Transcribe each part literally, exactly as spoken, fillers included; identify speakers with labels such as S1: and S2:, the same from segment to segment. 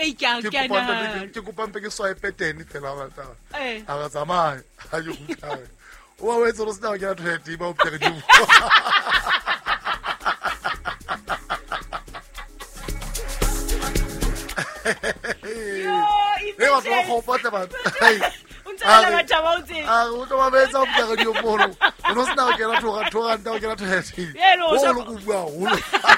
S1: Eh ke a ke na.
S2: Ke kopampe ke swipe ten fela ba tsa.
S1: Eh.
S2: A ga tsamaya. Ha yo gutla. O wa etsa re sena ke na thwedi ba o pere di.
S1: Yo,
S2: e wa tlo go potla ba.
S1: Untala ba taba utse.
S2: Ah, o tlo ba betsa o pere di mono. O no sena ke na thoga thoga nta ke na thwedi.
S1: Yelo,
S2: o lo ku bua holo.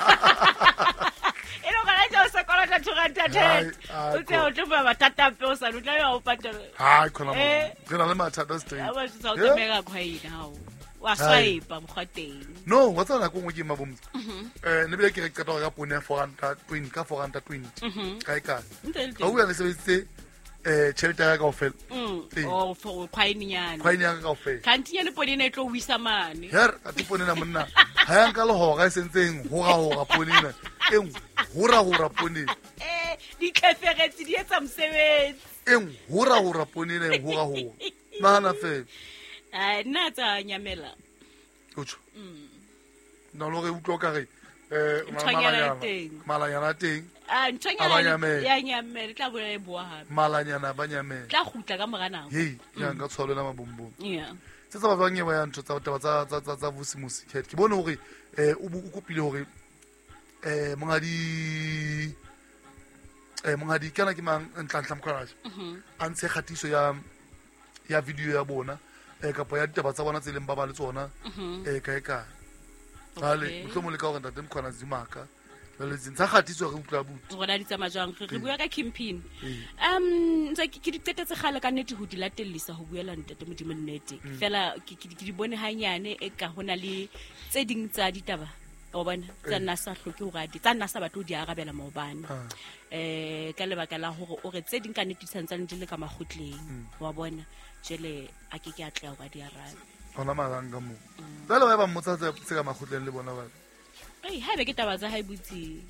S1: Eno kana tsa sa kola tsa thoga tata. Utse o tlo ba tata pe o sa lutla yo o patela.
S2: Ha khona mo. Re na le mathata straight.
S1: Aba se sa o tsamega khwaina hao. Wa swipe mokgateng.
S2: No, wa tsana go ngwe ke mabomtsi. Eh ne be ke re qeta go ka pone four hundred twenty ka four hundred twenty. Ka ka. Ga o ya le sebetse eh chelete ya ka ofela.
S1: Mm. Oh for khwaininyana.
S2: Khwaininyana ka ofela.
S1: Kanti ya le pone ne tlo wisa mane.
S2: Her a ti pone na monna. Ha ya nka le hoga sentseng ho ga ho ga pone na. Eng hora hora pone.
S1: Eh di tlheferetsi di etsa mosebetsi.
S2: Eng hora hora pone na ho ga ho. Mana fe.
S1: Ah nna tsa nyamela.
S2: Utsho. Mm. Na lo re utlwa ka re eh
S1: Ntshwanyana teng.
S2: malanyana teng.
S1: Ah ntshwanyana ya nyamela tla bolela boa hape.
S2: Malanyana ba nyamela.
S1: Tla khutla ka mora nako.
S2: Hey, ya nka tshwalo la mabombo.
S1: Yeah.
S2: Se tsa ba bang e ba ya ntho tsa taba tsa tsa tsa tsa vusimusi. Ke bone hore eh o bu kopile hore eh mongadi eh mongadi kana ke mang ntlanhla mkharaje.
S1: Mhm.
S2: A ntshe khatiso ya ya video ya bona. Eh kapo ya ditaba tsa bona tse leng ba ba le tsona eh kae kae bale mhlomo le ka gore ntate mkhwana zimaka le zintsha khatiso re utlwa butse
S1: Rona di tsama jang re bua ka Kimpin. Um ntse ke di tetetse gale ka nnete ho di latellisa ho buela ntate modimo nnete. Fela ke ke di bone hanyane e ka hona le tse ding tsa ditaba o bona tsa nna sa hloke ho ga di tsa nna sa batho di arabela maobane. Eh ka lebaka la hore o re tse ding ka nnete tsantsane di le ka makgotleng wa bona jele a ke ke a tla ga di arabe.
S2: Hona maranga mo. Tsalo ba ba mmotsa tse ka makgotleng le bona ba.
S1: Ei ha be ke taba tsa hae butsi.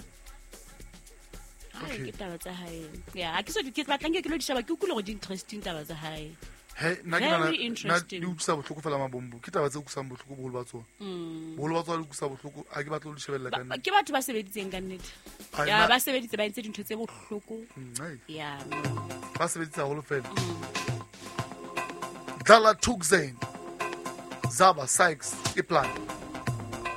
S1: Ai ke taba tsa hae. Ya a ke so di ke batlang ke lo di shaba ke ukule go di interesting taba tsa hae.
S2: He na ke na na di utsa botlhoko fela mabombo ke taba tse o kusang botlhoko bogolo ba tsona. Mm. Bogolo ba tsona di kusa botlhoko a ke batlo lo di shebella ka nna.
S1: Ke batho ba sebeditseng ka nnete. Ya ba sebeditse ba ntse dintho tse botlhoko. Ya.
S2: Ba sebeditse holo fela. Dala Tukzen Zaba Sykes e plan